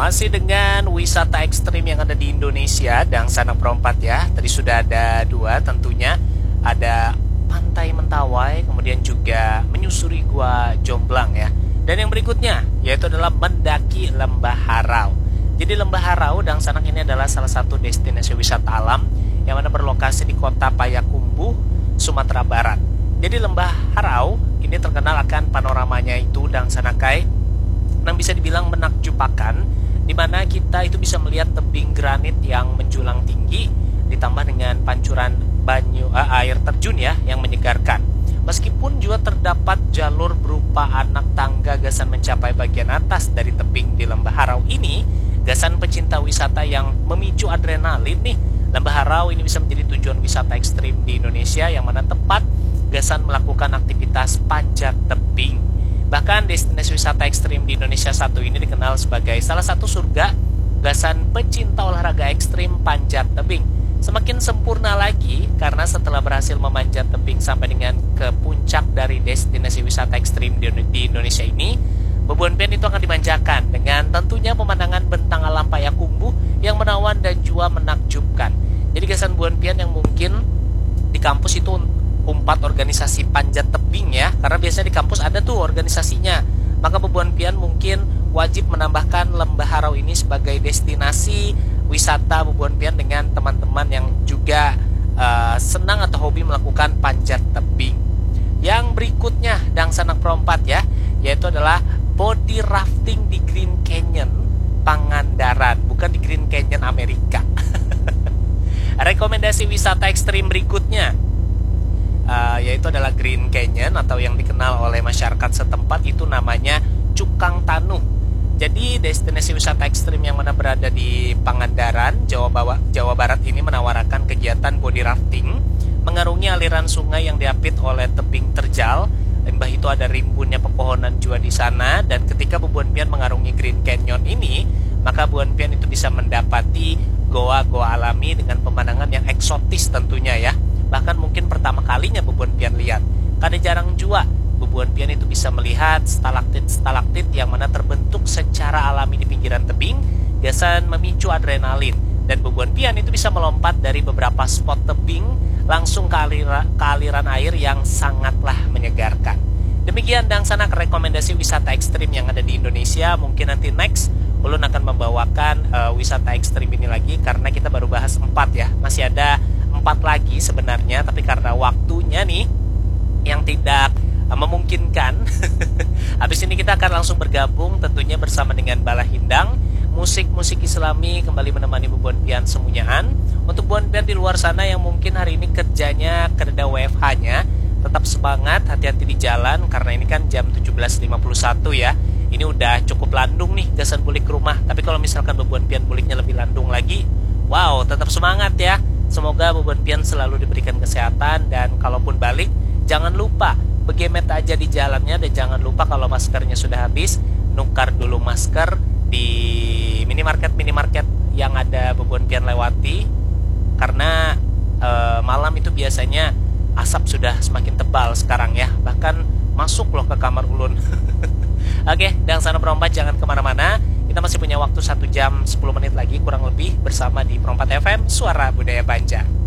Masih dengan wisata ekstrim yang ada di Indonesia dan Sanak Perompat ya. Tadi sudah ada dua tentunya. Ada Pantai Mentawai, kemudian juga menyusuri Gua Jomblang ya. Dan yang berikutnya yaitu adalah mendaki Lembah Harau. Jadi Lembah Harau dan Sanak ini adalah salah satu destinasi wisata alam yang mana berlokasi di kota Payakumbuh, Sumatera Barat. Jadi Lembah Harau ini terkenal akan panoramanya itu dan Sanakai yang bisa dibilang menakjubkan, di mana kita itu bisa melihat tebing granit yang menjulang tinggi ditambah dengan pancuran air terjun ya yang menyegarkan. Meskipun juga terdapat jalur berupa anak tangga gasan mencapai bagian atas dari tebing di Lembah Harau ini, gasan pecinta wisata yang memicu adrenalin nih. Lembah Harau ini bisa menjadi tujuan wisata ekstrim di Indonesia yang mana tepat gasan melakukan aktivitas panjat tebing. Bahkan destinasi wisata ekstrim di Indonesia satu ini dikenal sebagai salah satu surga gasan pecinta olahraga ekstrim panjat tebing. Semakin sempurna lagi karena setelah berhasil memanjat tebing sampai dengan ke puncak dari destinasi wisata ekstrim di Indonesia ini, Bebuan Pian itu akan dimanjakan dengan tentunya pemandangan bentang alam Payakumbuh yang menawan dan juga menakjubkan. Jadi gasan Buan Pian yang mungkin di kampus itu umpat organisasi panjat tebing ya, karena biasanya di kampus ada tuh organisasinya. Maka Bebuan Pian mungkin wajib menambahkan Lembah Harau ini sebagai destinasi wisata Bebuan Pian dengan teman-teman yang juga senang atau hobi melakukan panjat tebing. Yang berikutnya Dang Sanak Perompat ya, yaitu adalah body rafting di Green Canyon Pangandaran, bukan di Green Canyon Amerika. Rekomendasi wisata ekstrim berikutnya yaitu adalah Green Canyon atau yang dikenal oleh masyarakat setempat itu namanya Cukang Tanuh. Jadi destinasi wisata ekstrim yang mana berada di Pangandaran, Jawa Barat ini menawarkan kegiatan body rafting mengarungi aliran sungai yang diapit oleh tebing terjal. Lembah itu ada rimbunnya pepohonan juga di sana, dan ketika Bebuan Pian mengarungi Green Canyon ini, maka Bebuan Pian itu bisa mendapati goa-goa alami dengan pemandangan yang eksotis tentunya ya. Bahkan mungkin pertama kalinya Bebuan Pian lihat. Karena jarang juga Bebuan Pian itu bisa melihat stalaktit-stalaktit yang mana terbentuk secara alami di pinggiran tebing, gasan memicu adrenalin. Dan Bebuan Pian itu bisa melompat dari beberapa spot tebing langsung ke aliran air yang sangatlah menyegarkan. Demikian Dang Sanak rekomendasi wisata ekstrim yang ada di Indonesia. Mungkin nanti next Ulun akan membawakan wisata ekstrim ini lagi, karena kita baru bahas 4 ya. Masih ada 4 lagi sebenarnya, tapi karena waktunya nih yang tidak memungkinkan. Habis ini kita akan langsung bergabung tentunya bersama dengan Bala Hindang, musik-musik Islami kembali menemani Bebuan Pian semunyaan. Untuk Bebuan Pian di luar sana yang mungkin hari ini kerjanya kerja WFH-nya, tetap semangat, hati-hati di jalan karena ini kan jam 17.51 ya. Ini udah cukup landung nih gasan bulik ke rumah. Tapi kalau misalkan Bebuan Pian buliknya lebih landung lagi, wow, tetap semangat ya. Semoga Bebuan Pian selalu diberikan kesehatan, dan kalaupun balik jangan lupa begemet aja di jalannya, dan jangan lupa kalau maskernya sudah habis, nukar dulu masker di minimarket yang ada Bebuan Pian lewati, karena malam itu biasanya asap sudah semakin tebal sekarang ya, bahkan masuk loh ke kamar ulun. Oke, Dang Sanak Perompat jangan kemana-mana. Kita masih punya waktu 1 jam 10 menit lagi kurang lebih bersama di Perompat FM, Suara Budaya Banjar.